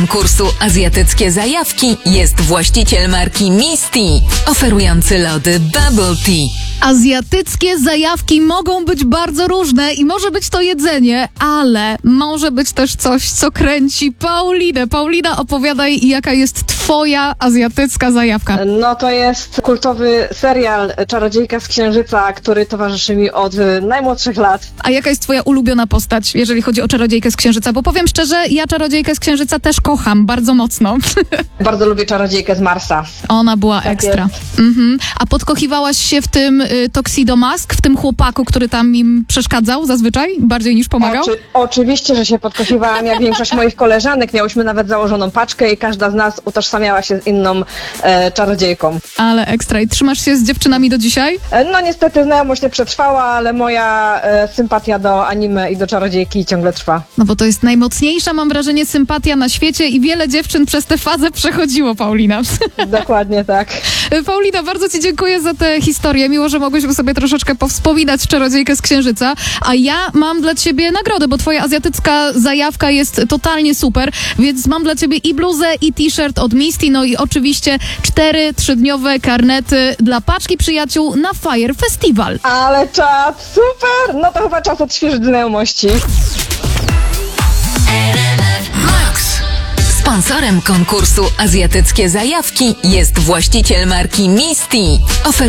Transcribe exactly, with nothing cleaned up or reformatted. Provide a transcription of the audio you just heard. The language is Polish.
Konkursu Azjatyckie Zajawki jest właściciel marki Misty, oferujący lody Bubble Tea. Azjatyckie zajawki mogą być bardzo różne i może być to jedzenie, ale może być też coś, co kręci Paulinę. Paulina, opowiadaj, jaka jest twoja azjatycka zajawka. No to jest kultowy serial Czarodziejka z Księżyca, który towarzyszy mi od najmłodszych lat. A jaka jest twoja ulubiona postać, jeżeli chodzi o Czarodziejkę z Księżyca? Bo powiem szczerze, ja Czarodziejkę z Księżyca też kocham bardzo mocno. Bardzo lubię Czarodziejkę z Marsa. Ona była Tak ekstra. Mhm. A podkochiwałaś się w tym y, Tuxedo Mask, w tym chłopaku, który tam im przeszkadzał zazwyczaj, bardziej niż pomagał? Oczy, oczywiście, że się podkochiwałam, jak większość moich koleżanek. Miałyśmy nawet założoną paczkę i każda z nas utożsamiała się z inną e, czarodziejką. Ale ekstra. I trzymasz się z dziewczynami do dzisiaj? E, no niestety znajomość nie przetrwała, ale moja e, sympatia do anime i do czarodziejki ciągle trwa. No bo to jest najmocniejsza, mam wrażenie, sympatia na świecie i wiele dziewczyn przez tę fazę przechodziło, Paulina. Dokładnie tak. Paulina, bardzo ci dziękuję za tę historię. Miło, że mogłyśmy sobie troszeczkę powspominać Czarodziejkę z Księżyca. A ja mam dla ciebie nagrodę, bo twoja azjatycka zajawka jest totalnie super, więc mam dla ciebie i bluzę, i t-shirt od Misty, no i oczywiście cztery trzydniowe karnety dla paczki przyjaciół na Fire Festival. Ale czad, super! No to chyba czas odświeżyć znajomości. Sponsorem konkursu Azjatyckie Zajawki jest właściciel marki Misty, oferujący